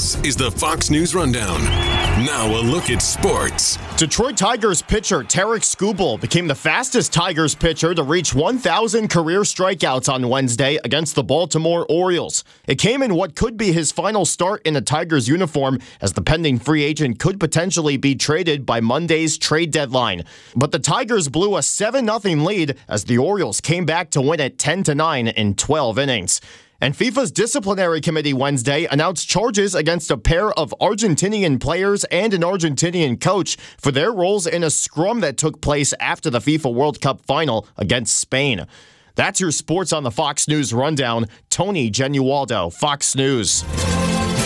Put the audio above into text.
This is the Fox News Rundown. Now a look at sports. Detroit Tigers pitcher Tarik Skubal became the fastest Tigers pitcher to reach 1,000 career strikeouts on Wednesday against the Baltimore Orioles. It came in what could be his final start in a Tigers uniform, as the pending free agent could potentially be traded by Monday's trade deadline. But the Tigers blew a 7-0 lead as the Orioles came back to win it 10-9 in 12 innings. And FIFA's disciplinary committee Wednesday announced charges against a pair of Argentinian players and an Argentinian coach for their roles in a scrum that took place after the FIFA World Cup final against Spain. That's your sports on the Fox News Rundown. Tony Genualdo, Fox News.